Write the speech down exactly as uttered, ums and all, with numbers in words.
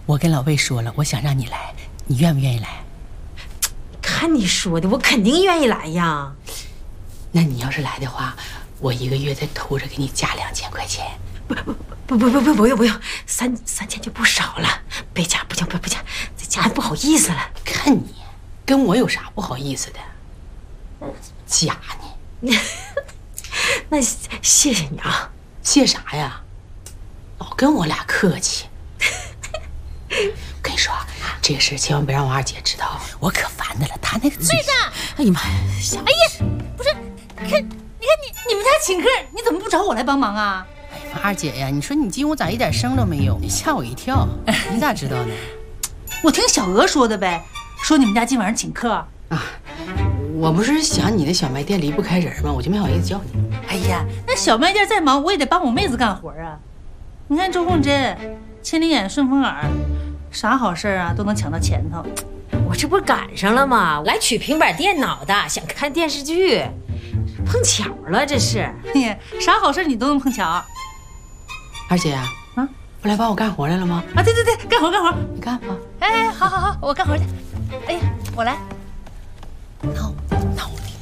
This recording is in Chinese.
我跟老魏说了，我想让你来，你愿不愿意来？ 看你说的，我肯定愿意来呀。 那你要是来的话，我一个月再偷着给你加两千块钱。 不不不不不不不用不用，三三千就不少了，别加不加不不加，再加不好意思了。 看你，跟我有啥不好意思的？假呢。 那谢谢你啊。 谢啥呀？老跟我俩客气。我跟你说，这个事千万别让我二姐知道，我可烦的了。她那个嘴…… 妹子， 哎呀妈呀！ 哎呀，不是，看，你看你你们家请客，你怎么不找我来帮忙啊？ 哎呀，二姐呀，你说你进屋咋一点声都没有？你吓我一跳。你咋知道呢？ 我听小娥说的呗，说你们家今晚上请客啊。我不是想你那小卖店离不开人吗？我就没好意思叫你。 哎呀，那小卖店再忙，我也得帮我妹子干活啊。你看周凤珍，千里眼顺风耳，啥好事啊都能抢到前头。 我这不是赶上了吗？来取平板电脑的，想看电视剧，碰巧了，这是。 哎呀，啥好事你都能碰巧。 二姐啊，啊，不来帮我干活来了吗？ 啊，对对对，干活干活， 你干吧。 哎，好好好，我干活去。哎呀，我来。